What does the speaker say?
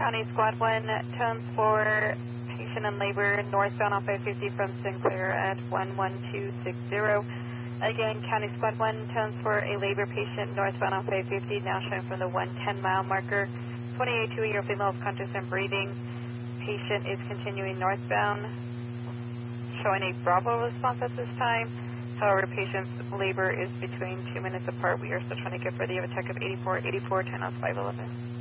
County Squad 1, tones for patient in labor northbound off I-50 from Sinclair at 11260. Again, County Squad 1, tones for a labor patient northbound off I-50, now showing from the 110-mile marker. 28-year-old female of conscious and breathing. Patient is continuing northbound, showing a Bravo response at this time. However, patient's labor is between 2 minutes apart. We are still trying to get for the attack of 84, 10 on 511.